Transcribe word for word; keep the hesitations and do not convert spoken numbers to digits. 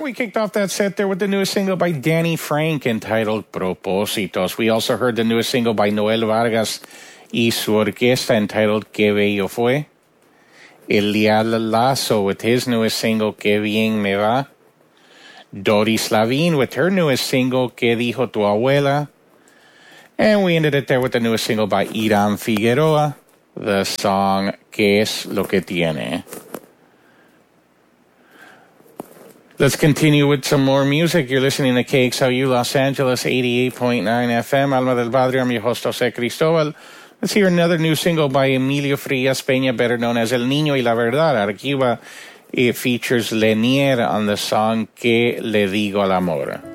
We kicked off that set there with the newest single by Danny Frank entitled Propósitos. We also heard the newest single by Noel Vargas y su orquesta entitled Que Bello Fue. Elial Lasso with his newest single Que Bien Me Va. Doris Lavin with her newest single Que Dijo Tu Abuela. And we ended it there with the newest single by Irán Figueroa, the song Que Es Lo Que Tiene. Let's continue with some more music. You're listening to K X L U Los Angeles eighty-eight point nine F M. Alma del Padre, I'm your host, Jose Cristobal. Let's hear another new single by Emilio Frias Peña, better known as El Niño y la Verdad. Arquiva, it features Lenier on the song Que Le Digo al Amor.